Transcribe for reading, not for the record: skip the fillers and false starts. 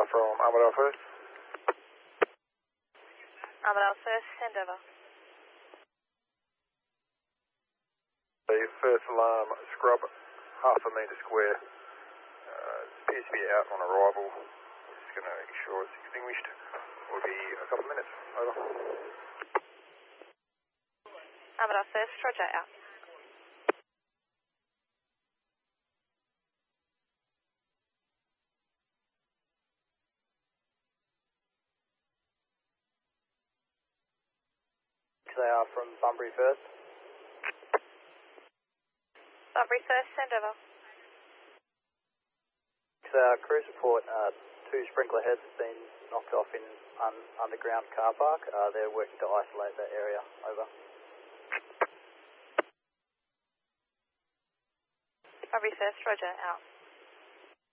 from Armadale First. Armadale First, send over. The first alarm scrub, half a metre square. Appears to be out on arrival. We're just going to make sure it's extinguished. Will be a couple of minutes. Over. Armadale First, Roger, out. They are from Bunbury First. Bunbury First, send over. Cruise report, 2 sprinkler heads have been knocked off in underground car park. They're working to isolate that area. Over. Bunbury First, Roger, out.